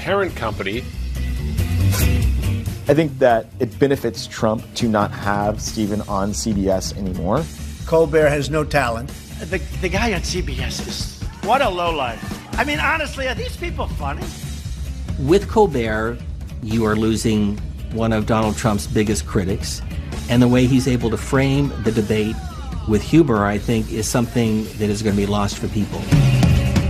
parent company. I think that it benefits Trump to not have Stephen on CBS anymore. Colbert has no talent. The guy on CBS is, what a lowlife. I mean, honestly, are these people funny? With Colbert, you are losing one of Donald Trump's biggest critics, and the way he's able to frame the debate with humor, I think, is something that is going to be lost for people.